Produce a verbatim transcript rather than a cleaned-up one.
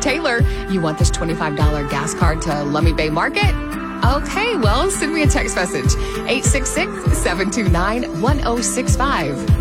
Taylor. You want this twenty-five dollars gas card to Lummi Bay Market? Okay, well, send me a text message, eight six six, seven two nine, one oh six five.